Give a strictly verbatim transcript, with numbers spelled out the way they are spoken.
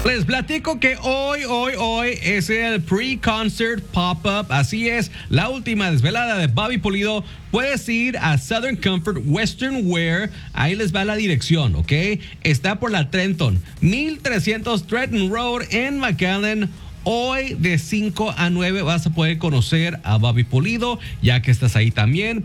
Les platico que hoy, hoy, hoy es el pre-concert pop-up. Así es, la última desvelada de Bobby Pulido. Puedes ir a Southern Comfort Western Wear. Ahí les va la dirección, ¿ok? Está por la Trenton, mil trescientos Trenton Road en McAllen. Hoy de cinco a nueve vas a poder conocer a Bobby Pulido, ya que estás ahí también.